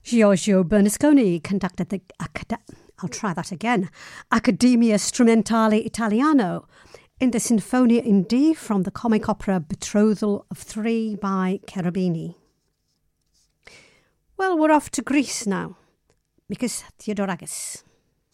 Giorgio Bernasconi conducted the Accademia Strumentale Italiano in the Sinfonia in D from the comic opera Betrothal of Three by Cherubini. Well, we're off to Greece now, because Theodorakis.